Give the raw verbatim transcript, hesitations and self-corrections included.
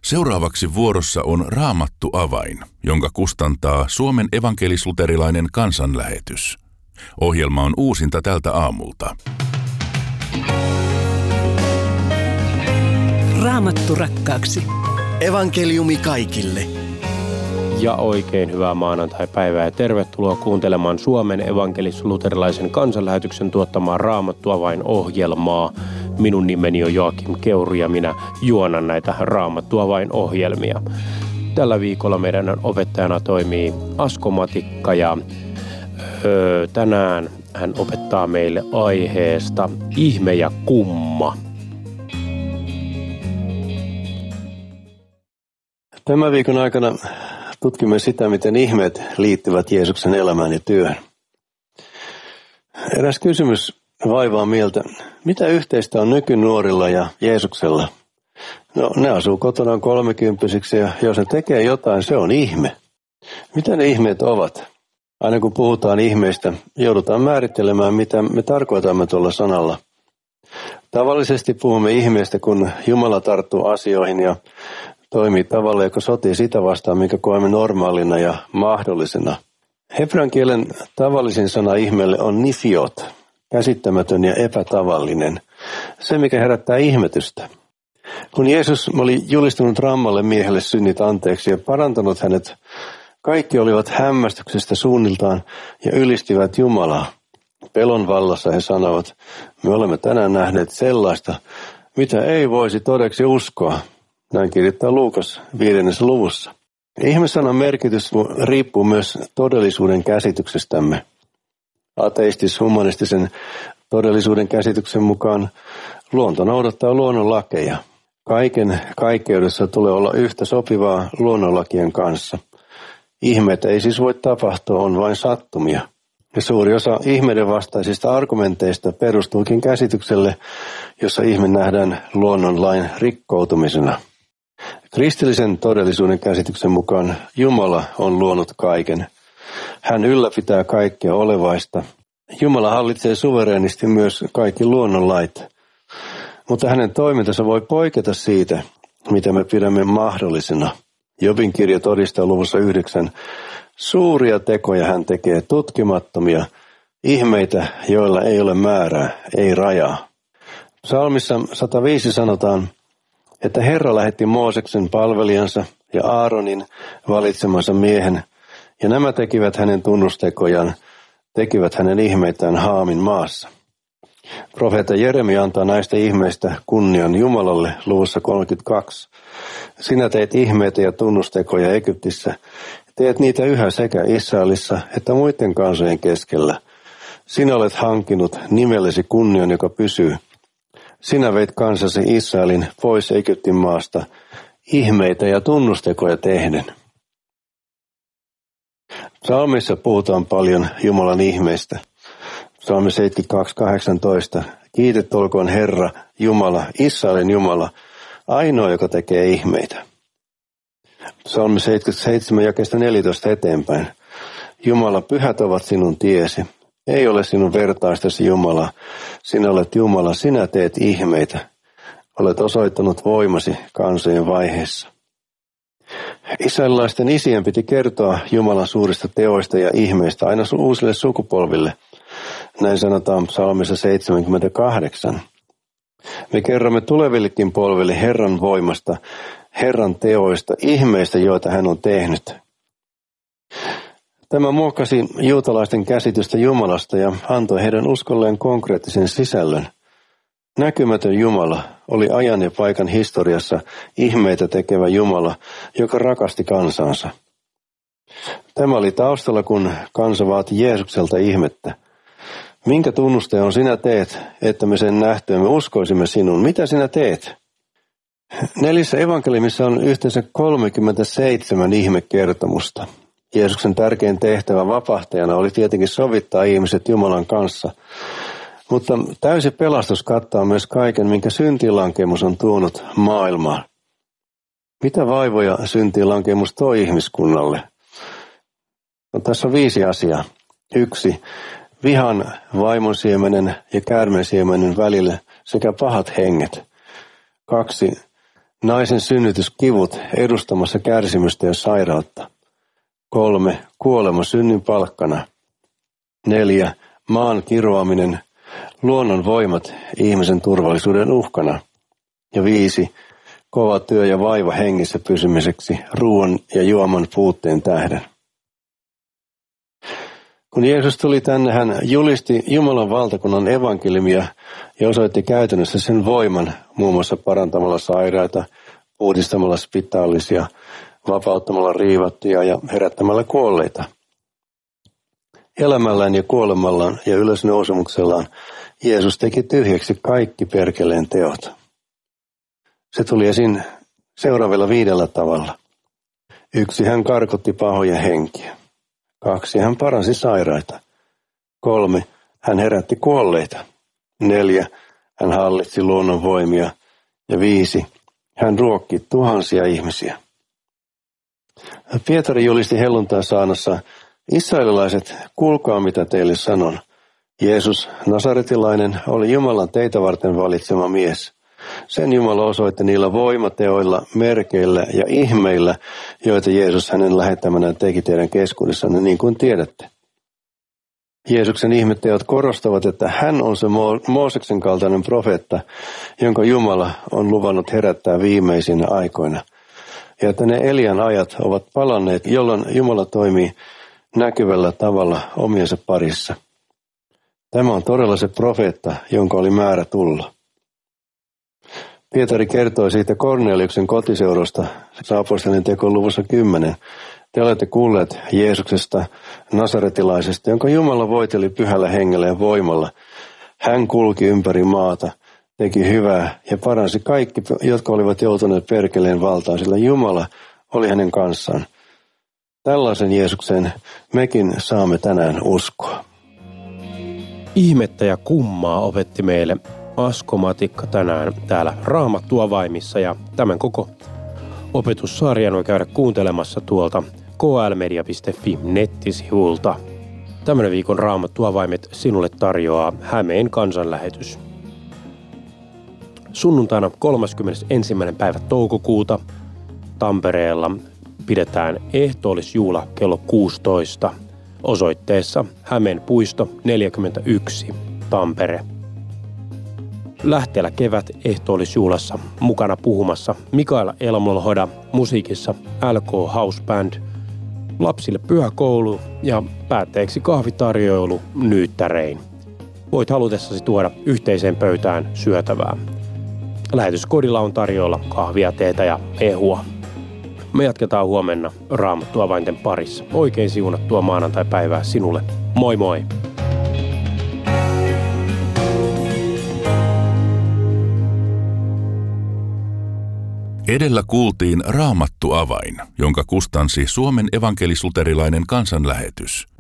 Seuraavaksi vuorossa on Raamattu avain, jonka kustantaa Suomen evankelis-luterilainen kansanlähetys. Ohjelma on uusinta tältä aamulta. Raamattu rakkaaksi. Evankeliumi kaikille. Ja oikein hyvää maanantai-päivää ja tervetuloa kuuntelemaan Suomen evankelis-luterilaisen kansanlähetyksen tuottamaa Raamattu avain -ohjelmaa. Minun nimeni on Joakim Keuru ja minä juonan näitä Raamattu avain -ohjelmia. Tällä viikolla meidän opettajana toimii Asko Matikka ja öö, tänään hän opettaa meille aiheesta ihme ja kumma. Tämän viikon aikana tutkimme sitä, miten ihmeet liittyvät Jeesuksen elämään ja työhön. Eräs kysymys vaivaa mieltä. Mitä yhteistä on nykynuorilla ja Jeesuksella? No, ne asuu kotonaan kolmekymppisiksi ja jos ne tekee jotain, se on ihme. Mitä ne ihmeet ovat? Aina kun puhutaan ihmeistä, joudutaan määrittelemään, mitä me tarkoitamme tuolla sanalla. Tavallisesti puhumme ihmeistä, kun Jumala tarttuu asioihin ja toimii tavalla, joka sotii sitä vastaan, mikä koemme normaalina ja mahdollisena. Hebrean kielen tavallisin sana ihmeelle on nifiot, käsittämätön ja epätavallinen, se mikä herättää ihmetystä. Kun Jeesus oli julistanut rammalle miehelle synnit anteeksi ja parantanut hänet, kaikki olivat hämmästyksestä suunniltaan ja ylistivät Jumalaa. Pelon vallassa he sanovat, me olemme tänään nähneet sellaista, mitä ei voisi todeksi uskoa. Näin kirjoittaa Luukas viidennessä luvussa. Ihmesanan merkitys riippuu myös todellisuuden käsityksestämme. Ateistis-humanistisen todellisuuden käsityksen mukaan luonto noudattaa luonnonlakeja. Kaiken kaikkeudessa tulee olla yhtä sopivaa luonnonlakien kanssa. Ihmeitä ei siis voi tapahtua, on vain sattumia. Ja suuri osa ihmeiden vastaisista argumenteista perustuukin käsitykselle, jossa ihme nähdään luonnonlain rikkoutumisena. Kristillisen todellisuuden käsityksen mukaan Jumala on luonut kaiken. Hän ylläpitää kaikkea olevaista. Jumala hallitsee suvereenisti myös kaikki luonnonlait. Mutta hänen toimintansa voi poiketa siitä, mitä me pidämme mahdollisena. Jobin kirja todistaa luvussa yhdeksän. Suuria tekoja hän tekee, tutkimattomia, ihmeitä, joilla ei ole määrää, ei rajaa. Psalmissa sata viisi sanotaan, että Herra lähetti Mooseksen palvelijansa ja Aaronin valitsemansa miehen, ja nämä tekivät hänen tunnustekojaan, tekivät hänen ihmeitään Haamin maassa. Profeetta Jeremia antaa näistä ihmeistä kunnian Jumalalle luvussa kolmekymmentäkaksi. Sinä teet ihmeitä ja tunnustekoja Egyptissä, teet niitä yhä sekä Israelissa että muiden kansojen keskellä. Sinä olet hankkinut nimellesi kunnian, joka pysyy. Sinä veit kansasi Israelin pois Egyptin maasta, ihmeitä ja tunnustekoja tehden. Psalmissa puhutaan paljon Jumalan ihmeistä. Psalmi seitsemänkymmentäkaksi kahdeksantoista. Kiitetty olkoon Herra, Jumala, Israelin Jumala, ainoa, joka tekee ihmeitä. Psalmi seitsemänkymmentäseitsemän jakeesta neljätoista eteenpäin. Jumala, pyhät ovat sinun tiesi. Ei ole sinun vertaistasi Jumala. Sinä olet Jumala, sinä teet ihmeitä. Olet osoittanut voimasi kansojen vaiheessa. Israelilaisten isien piti kertoa Jumalan suurista teoista ja ihmeistä aina uusille sukupolville. Näin sanotaan psalmissa seitsemänkymmentäkahdeksan. Me kerromme tulevillekin polville Herran voimasta, Herran teoista, ihmeistä, joita hän on tehnyt. Tämä muokkasi juutalaisten käsitystä Jumalasta ja antoi heidän uskolleen konkreettisen sisällön. Näkymätön Jumala oli ajan ja paikan historiassa ihmeitä tekevä Jumala, joka rakasti kansansa. Tämä oli taustalla, kun kansa vaati Jeesukselta ihmettä. Minkä tunnusteon sinä teet, että me sen nähtyämme uskoisimme sinun? Mitä sinä teet? Neljässä evankeliumissa on yhteensä kolmekymmentäseitsemän ihmekertomusta. Jeesuksen tärkein tehtävä vapahtajana oli tietenkin sovittaa ihmiset Jumalan kanssa, mutta täysi pelastus kattaa myös kaiken, minkä syntiinlankemus on tuonut maailmaan. Mitä vaivoja syntiinlankemus toi ihmiskunnalle? No, tässä on viisi asiaa. Yksi, vihan, vaimon siemenen ja käärmeen siemenen välille sekä pahat henget. Kaksi, Naisen synnytyskivut edustamassa kärsimystä ja sairautta. Kolme. Kuolema synnin palkkana. Neljä. Maan kiroaminen, luonnon voimat ihmisen turvallisuuden uhkana. Ja viisi. Kova työ ja vaiva hengissä pysymiseksi ruoan ja juoman puutteen tähden. Kun Jeesus tuli tänne, hän julisti Jumalan valtakunnan evankeliumia ja osoitti käytännössä sen voiman, muun muassa parantamalla sairaita, uudistamalla spitaalisia, vapauttamalla riivattuja ja herättämällä kuolleita. Elämällään ja kuolemallaan ja ylösnousemuksellaan Jeesus teki tyhjäksi kaikki perkeleen teot. Se tuli esiin seuraavalla viidellä tavalla. Yksi, hän karkotti pahoja henkiä. Kaksi, hän paransi sairaita. Kolme, hän herätti kuolleita. Neljä, hän hallitsi luonnon voimia. Ja viisi, hän ruokki tuhansia ihmisiä. Pietari julisti helluntai-saarnassa: Israelilaiset, kuulkaa mitä teille sanon. Jeesus, nasaretilainen, oli Jumalan teitä varten valitsema mies. Sen Jumala osoitti niillä voimateoilla, merkeillä ja ihmeillä, joita Jeesus hänen lähettämänään teki teidän keskuudessanne, niin kuin tiedätte. Jeesuksen ihmeteot korostavat, että hän on se Mooseksen kaltainen profeetta, jonka Jumala on luvannut herättää viimeisinä aikoina. Ja että ne Elian ajat ovat palanneet, jolloin Jumala toimii näkyvällä tavalla omiensa parissa. Tämä on todella se profeetta, jonka oli määrä tulla. Pietari kertoi siitä Korneliuksen kotiseudusta, apostolien tekojen luvussa kymmenen. Te olette kuulleet Jeesuksesta, nasaretilaisesta, jonka Jumala voiteli pyhällä hengellä ja voimalla. Hän kulki ympäri maata, teki hyvää ja paransi kaikki, jotka olivat joutuneet perkeleen valtaan, sillä Jumala oli hänen kanssaan. Tällaisen Jeesukseen mekin saamme tänään uskoa. Ihmettä ja kummaa opetti meille Asko Matikka tänään täällä Raamattu avaimissa, ja tämän koko opetussarjan voi käydä kuuntelemassa tuolta k l media piste f i nettisivulta. Tämän viikon Raamattu avaimet sinulle tarjoaa Hämeen kansanlähetys. Sunnuntaina kolmaskymmenesensimmäinen päivä toukokuuta Tampereella pidetään ehtoollisjuhla kello kuusitoista osoitteessa Hämeen puisto neljäkymmentäyksi, Tampere. Lähteellä kevät ehtoollisjuhlassa mukana puhumassa Mikaela Elmolhoda, musiikissa L K House Band, lapsille pyhäkoulu ja päätteeksi kahvitarjoilu nyyttärein. Voit halutessasi tuoda yhteiseen pöytään syötävää. Lähetyskodilla on tarjolla kahvia, teetä ja mehua. Me jatketaan huomenna Raamattu avainten parissa. Oikein siunattua maanantai-päivää sinulle. Moi moi! Edellä kuultiin Raamattu avain, jonka kustansi Suomen evankelis-luterilainen kansanlähetys.